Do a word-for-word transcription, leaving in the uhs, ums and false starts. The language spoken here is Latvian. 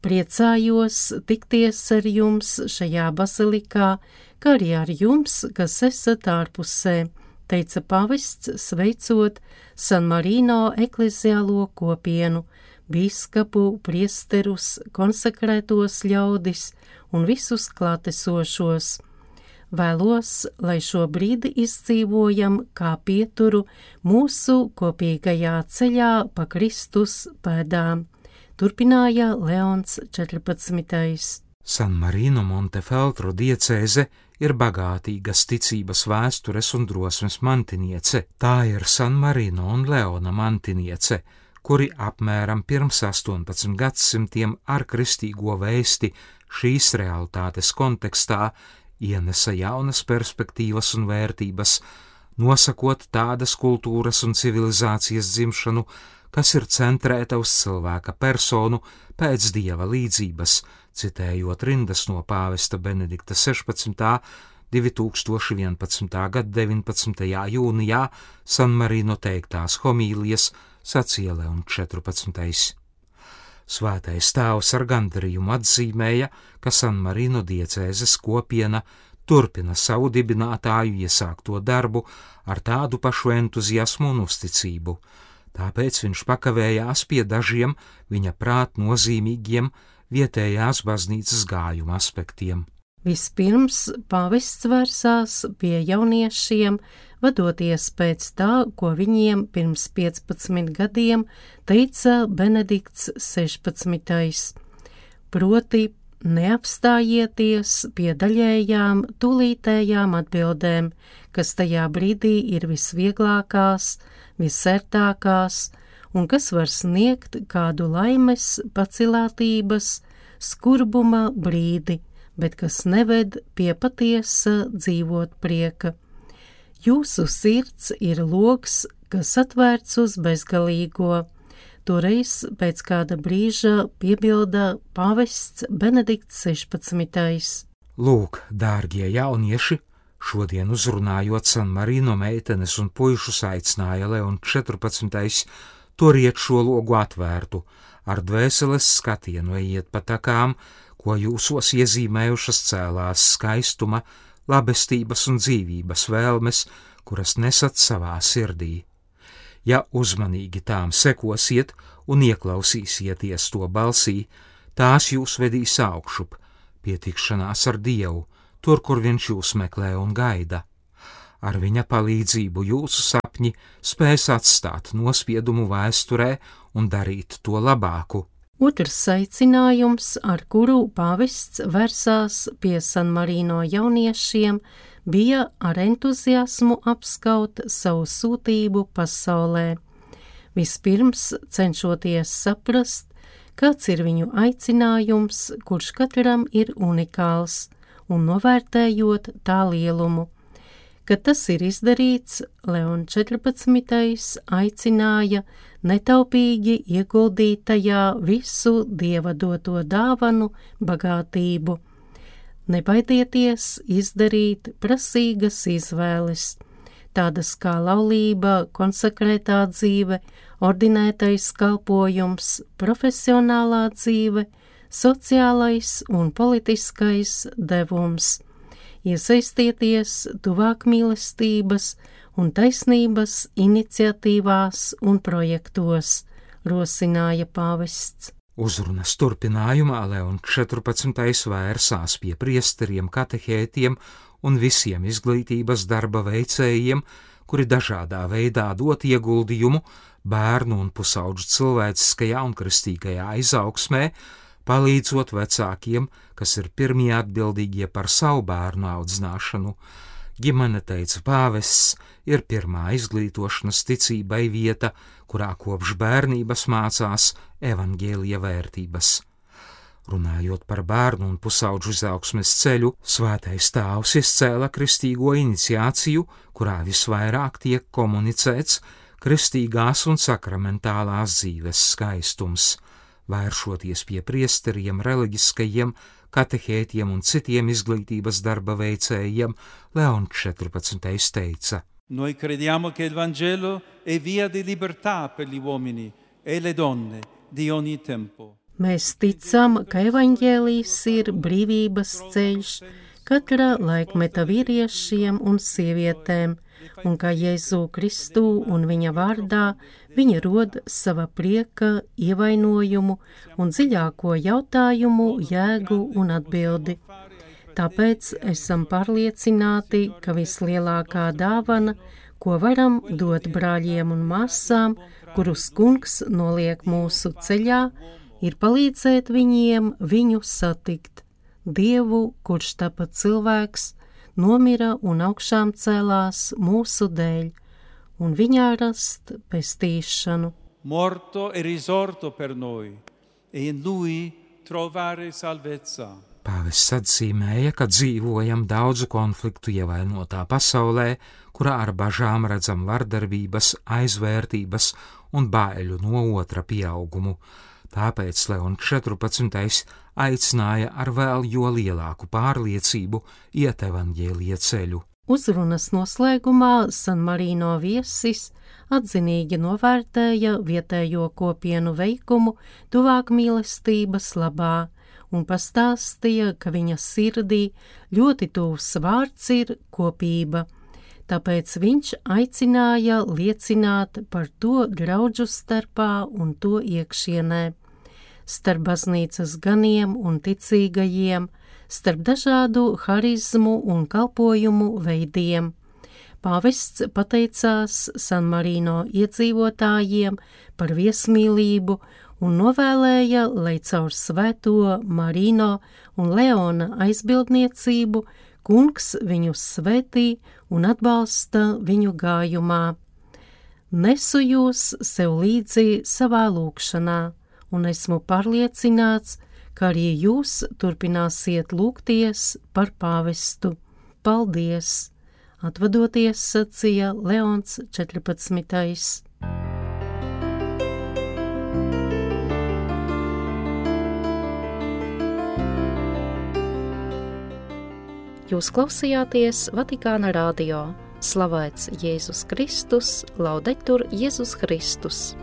priecājos tikties ar jums šajā bazilikā, kā arī ar jums, kas esat ārpusē, teica pavests, sveicot San Marino ekleziālo kopienu, bīskapu, priesterus, konsekrētos ļaudis un visus klātesošos. Vēlos, lai šo brīdi izdzīvojam kā pieturu mūsu kopīgajā ceļā pa Kristus pēdām, turpināja Leons četrpadsmitais. San Marino Montefeltro diecēze ir bagātīgas ticības vēstures un drosmes mantiniece. Tā ir San Marino un Leona mantiniece, kuri apmēram pirms astoņpadsmit gadsimtiem ar kristīgo vēsti šīs realitātes kontekstā ienesa jaunas perspektīvas un vērtības, nosakot tādas kultūras un civilizācijas dzimšanu, kas ir centrēta uz cilvēka personu pēc dieva līdzības, citējot rindas no pāvesta Benedikta sešpadsmitā divi tūkstoši vienpadsmitā gada deviņpadsmitajā jūnijā San Marino teiktās homīlijas sacīja Leons četrpadsmitais. Svētais tēvs ar gandarījumu atzīmēja, ka San Marino diecēzes kopiena turpina savu dibinātāju iesākto darbu ar tādu pašu entuziasmu un uzticību. Tāpēc viņš pakavējās pie dažiem viņa prāt nozīmīgiem vietējās baznīcas gājuma aspektiem. Vispirms pāvests vērsās pie jauniešiem, vadoties pēc tā, ko viņiem pirms piecpadsmit gadiem teica Benedikts sešpadsmitais. Proti, neapstājieties pie daļējām, tūlītējām atbildēm, kas tajā brīdī ir visvieglākās, visērtākās un kas var sniegt kādu laimes, pacilātības, skurbuma brīdi, bet kas neved pie patiesa dzīvot prieka. Jūsu sirds ir logs, kas atvērts uz bezgalīgo. Toreiz pēc kāda brīža piebilda pāvests Benedikts sešpadsmitais. Lūk, dārgie jaunieši, šodien uzrunājot San Marino meitenes un puišus aicināja Leons četrpadsmitais turiet šo logu atvērtu, ar dvēseles skatienu ejiet pa takām, ko jūsos iezīmējušas cēlās skaistuma, labestības un dzīvības vēlmes, kuras nesat savā sirdī. Ja uzmanīgi tām sekosiet un ieklausīsieties to balsī, tās jūs vedīs augšup, pie tikšanās ar Dievu, tur, kur viņš jūs meklē un gaida. Ar viņa palīdzību jūsu sapņi spēs atstāt nospiedumu vēsturē un darīt to labāku. Otrs aicinājums, ar kuru pāvests vērsās pie San Marino jauniešiem, bija ar entuziasmu apskaut savu sūtību pasaulē. Vispirms cenšoties saprast, kāds ir viņu aicinājums, kurš katram ir unikāls, un novērtējot tā lielumu. Kad tas ir izdarīts, Leons četrpadsmitais aicināja netaupīgi ieguldīt tajā visu Dieva doto dāvanu bagātību. Nebaidieties izdarīt prasīgas izvēles, tādas kā laulība, konsekrētā dzīve, ordinētais kalpojums, profesionālā dzīve, sociālais un politiskais devums. Iesaistieties tuvāk mīlestības un taisnības iniciatīvās un projektos, rosināja pāvests. Uzrunas turpinājumā Leons četrpadsmitais vērsās pie priesteriem, katehētiem un visiem izglītības darba veicējiem, kuri dažādā veidā dot ieguldījumu bērnu un pusauģu cilvēciskajā un kristīgajā izaugsmē, palīdzot vecākiem, kas ir pirmie atbildīgie par savu bērnu audzināšanu. Ģimene, teica pāvests, ir pirmā izglītošanas ticībai vieta, kurā kopš bērnības mācās evaņģēlija vērtības. Runājot par bērnu un pusauģu izaugsmes ceļu, svētais tēvs izcēla kristīgo iniciāciju, kurā visvairāk tiek komunicēts kristīgās un sakramentālās dzīves skaistums. Vēršoties pie priesteriem, reliģiskajiem, katehētiem un citiem izglītības darba veicējiem, Leons četrpadsmitais teica: Noi crediamo che il Vangelo è via di libertà per gli uomini e le donne di ogni tempo. Mēs ticam, ka evaņģēlijs ir brīvības ceļš katra laikmeta vīriešiem un sievietēm, un ka Jēzu Kristu un viņa vārdā viņa rod sava prieka ievainojumu un dziļāko jautājumu jēgu un atbildi. Tāpēc esam pārliecināti, ka vislielākā dāvana, ko varam dot brāļiem un māsām, kurus Kungs noliek mūsu ceļā, ir palīdzēt viņiem viņu satikt. Dievu, kurš tapa cilvēks, nomira un augšām cēlās mūsu dēļ, un viņā rast pestīšanu. Morto e risorto per noi, e in lui trovare salvezza. Pāvests atzīmēja, ka dzīvojam daudzu konfliktu ievainotā pasaulē, kurā ar bažām redzam vardarbības, aizvērtības un baiļu no otra pieaugumu. Tāpēc Leons četrpadsmitais aicināja ar vēl jo lielāku pārliecību iet evaņģēlija ceļu. Uzrunas noslēgumā San Marino viesis atzinīgi novērtēja vietējo kopienu veikumu tuvāk mīlestības labā un pastāstīja, ka viņa sirdī ļoti tuvs vārds ir kopība. Tāpēc viņš aicināja liecināt par to draudžu starpā un to iekšienē, starp baznīcas ganiem un ticīgajiem, starp dažādu harizmu un kalpojumu veidiem. Pāvests pateicās San Marino iedzīvotājiem par viesmīlību un novēlēja, lai caur svēto Marino un Leona aizbildniecību Kungs viņus svētī un atbalsta viņu gājumā. Nesu jūs sev līdzi savā lūgšanā, un esmu pārliecināts, ka arī jūs turpināsiet lūgties par pāvestu. Paldies! Atvadoties, sacīja Leons četrpadsmitais. Jūs klausījāties Vatikāna radio. Slavēts Jēzus Kristus, laudetur Jēzus Kristus.